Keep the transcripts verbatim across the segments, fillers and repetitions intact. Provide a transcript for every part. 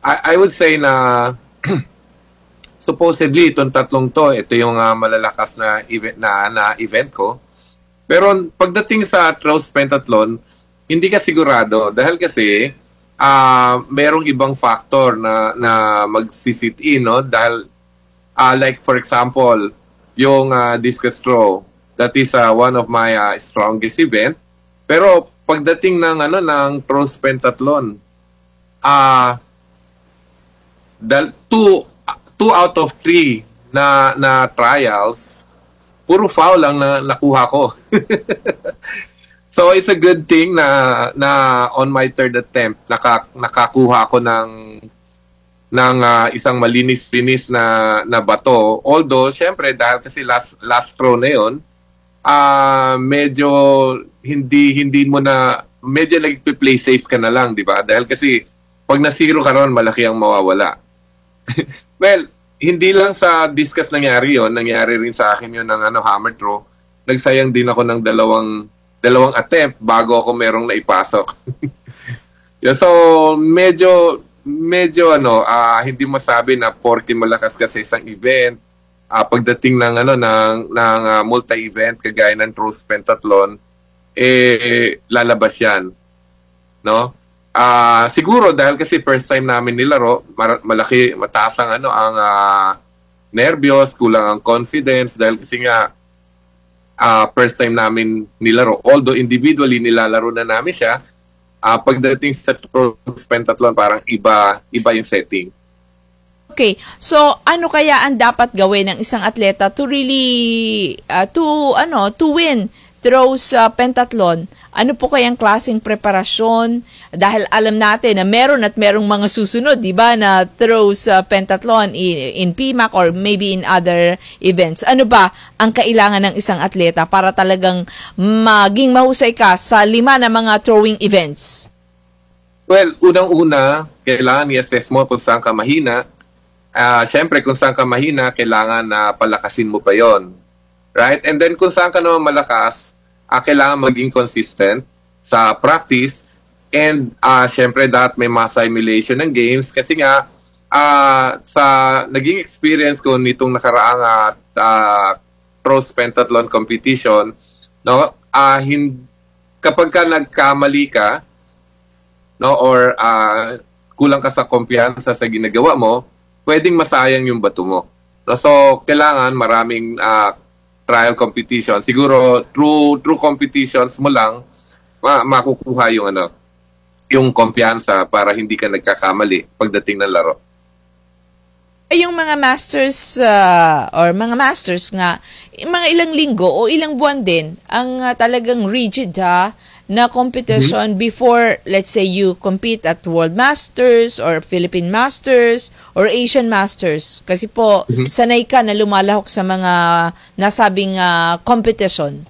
I, I would say na supposedly itong tatlong to, ito yung uh, malalakas na event na, na event ko. Pero pagdating sa Throws Pentathlon, hindi ka sigurado dahil kasi uh, merong ibang factor na na magsisit in, no? Dahil uh, like for example, yung uh, discus throw, that is uh, one of my uh, strongest event. Pero pagdating ng ano ng Throws Pentathlon, ah uh, dal two two out of three na na trials, puro foul lang na nakuha ko. So it's a good thing na na on my third attempt naka, nakakuha ako ng ng uh, isang malinis-linis na na bato. Although syempre dahil kasi last last throw na 'yon, ah uh, medyo hindi hindi mo na medyo nagpe-play safe ka na lang, di ba? Dahil kasi pag na-zero ka ron, malaki ang mawawala. Well, hindi lang sa discus nangyari 'yon, nangyari rin sa akin 'yon ng ano hammer throw. Nagsayang din ako ng dalawang dalawang attempt bago ako merong naipasok. Yeah, so medyo medyo ano, uh, hindi masabi na porke malakas kasi isang event, uh, pagdating ng ano ng ng uh, multi-event kagaya ng Throws Pentathlon, eh lalabas 'yan. No? Ah, uh, siguro dahil kasi first time namin nilaro, malaki mataas ang ano ang uh, nervyos, kulang ang confidence dahil kasi nga Uh, first time namin nilaro. Although individually nilalaro na namin siya, uh, pagdating sa Throws Pentathlon parang iba iba yung setting. Okay, so ano kaya ang dapat gawin ng isang atleta to really uh, to ano to win Throws uh, Pentathlon? Ano po kayang klaseng preparasyon? Dahil alam natin na meron at merong mga susunod, di ba, na Throws uh, Pentathlon in, in P M A C or maybe in other events. Ano ba ang kailangan ng isang atleta para talagang maging mahusay ka sa lima na mga throwing events? Well, unang-una, kailangan i-assess mo kung saan ka mahina. Uh, Siyempre, kung saan ka mahina, kailangan na uh, palakasin mo pa yon, right? And then kung saan ka naman malakas, Uh, kailangan maging consistent sa practice and uh, syempre dapat may mass simulation ng games kasi nga uh, sa naging experience ko nitong nakaraang uh, uh, Throws Pentathlon competition, no, uh, hin- kapag ka nagkamali ka, no, or uh, kulang ka sa kumpiyansa sa ginagawa mo, pwedeng masayang yung bato mo. No, so kailangan maraming uh, trial competition. Siguro through through competitions mo lang ma- makukuha yung ano, yung kumpiyansa para hindi ka nagkakamali pagdating ng laro. Ay, yung mga masters uh, or mga masters nga, mga ilang linggo o ilang buwan din ang uh, talagang rigid ha na competition mm-hmm. before, let's say, you compete at World Masters or Philippine Masters or Asian Masters. Kasi po, mm-hmm. sanay ka na lumalahok sa mga nasabing uh, competition.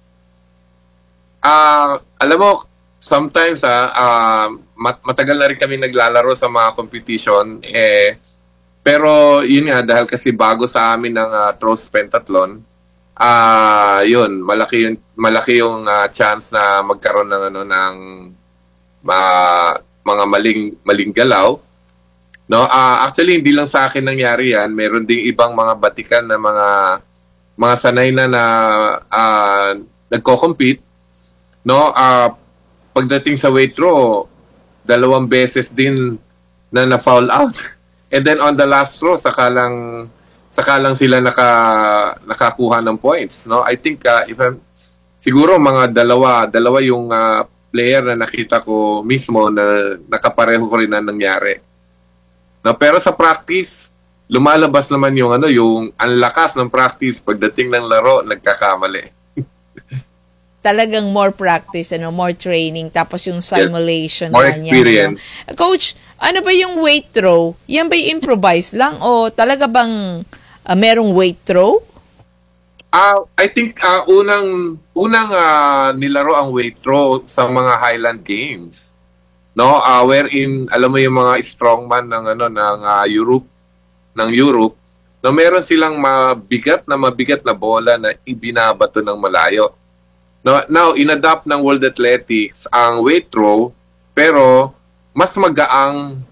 Uh, alam mo, sometimes uh, uh, mat- matagal na rin kami naglalaro sa mga competition. Eh, pero yun nga, dahil kasi bago sa amin ng uh, Throws Pentathlon, Ah, uh, yun, malaki yung malaki yung uh, chance na magkaroon ng ano ng uh, mga maling maling galaw. No, uh, actually hindi lang sa akin nangyari 'yan, meron ding ibang mga batikan na mga mga sanay na na uh, nagko-compete. No, uh, pagdating sa weight throw, dalawang beses din na na-foul out. And then on the last throw, saka lang saka lang sila naka nakakuha ng points, no? I think uh, if I'm, siguro mga dalawa dalawa yung uh, player na nakita ko mismo na nakapareho ko rin na nangyari. No, pero sa practice lumalabas naman yung ano yung ang lakas ng practice pagdating ng laro nagkakamali. Talagang more practice, ano, more training, tapos yung simulation. Yes. More experience. Niya, ano. Coach, ano ba yung weight throw? Yan ba yung improvise lang o talaga bang Uh, merong weight throw? Uh, I think uh, unang unang uh, nilaro ang weight throw sa mga Highland Games. No, uh, wherein alam mo yung mga strongman ng ano ng uh, Europe ng Europe, no, meron silang mabigat na mabigat na bola na ibinabato ng malayo. No, now inadapt ng World Athletics ang weight throw pero mas magaang